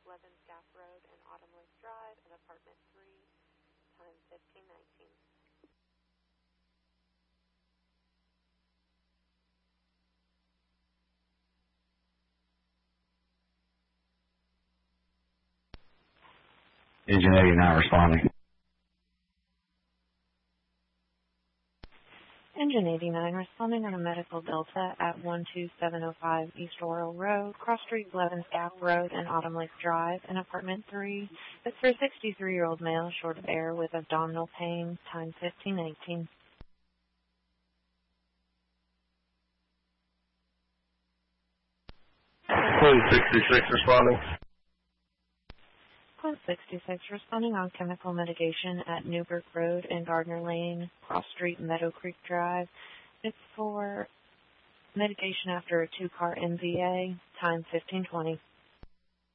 Blevins Gap Road and Autumn Lake Drive in apartment 3, time 1519. Engine 89 responding. Engine 89 responding on a medical delta at 12705 East Laurel Road, Cross Street, Blevins Gap Road, and Autumn Lake Drive in apartment 3. It's for a 63-year-old male short of air with abdominal pain, time 1518. Code 66 responding. Code 66 responding on chemical mitigation at Newburgh Road and Gardner Lane, Cross Street, Meadow Creek Drive. It's for mitigation after a 2-car MVA, time 1520.